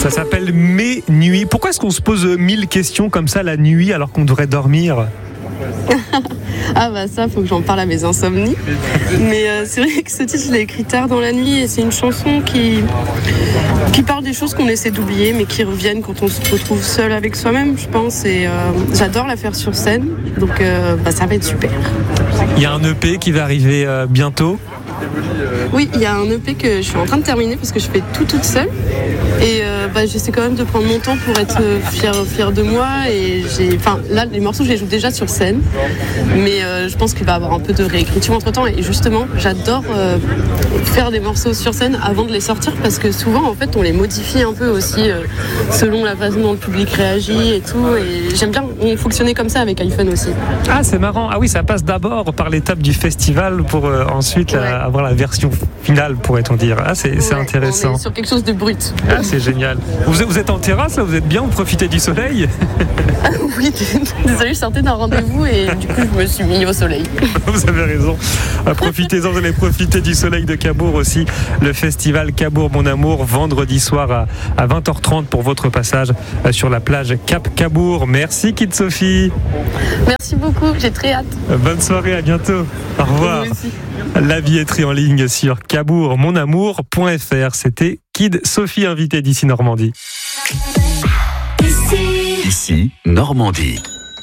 Ça s'appelle Mes nuits. Pourquoi est-ce qu'on se pose 1000 questions comme ça la nuit alors qu'on devrait dormir ? Ah bah ça, faut que j'en parle à mes insomnies. Mais c'est vrai que ce titre, je l'ai écrit tard dans la nuit et c'est une chanson qui parle des choses qu'on essaie d'oublier mais qui reviennent quand on se retrouve seul avec soi-même, je pense. Et j'adore la faire sur scène, donc ça va être super. Il y a un EP qui va arriver bientôt. Oui, il y a un EP que je suis en train de terminer parce que je fais tout toute seule. Et j'essaie quand même de prendre mon temps pour être fière de moi. Et là, les morceaux, je les joue déjà sur scène. Mais je pense qu'il va y avoir un peu de réécriture entre-temps. Et justement, j'adore faire des morceaux sur scène avant de les sortir parce que souvent, en fait, on les modifie un peu aussi selon la façon dont le public réagit et tout. Et j'aime bien fonctionner comme ça avec iPhone aussi. Ah, c'est marrant. Ah oui, ça passe d'abord par l'étape du festival pour ensuite avoir la version finale, pourrait-on dire. Ah, c'est intéressant. On est sur quelque chose de brut. Ah, c'est génial. Vous êtes en terrasse, là, vous êtes bien, vous profitez du soleil? Oui, désolé, je sortais d'un rendez-vous et du coup, je me suis mis au soleil. Vous avez raison. Profitez-en, vous allez profiter du soleil de Cabourg aussi. Le festival Cabourg Mon Amour, vendredi soir à 20h30 pour votre passage sur la plage Cap Cabourg. Merci Kid Sophie. Merci beaucoup, j'ai très hâte. Bonne soirée, à bientôt. Au revoir. La billetterie en ligne sur cabourgmonamour.fr. C'était Kid Sophie, invitée d'ici Normandie. Ici Normandie.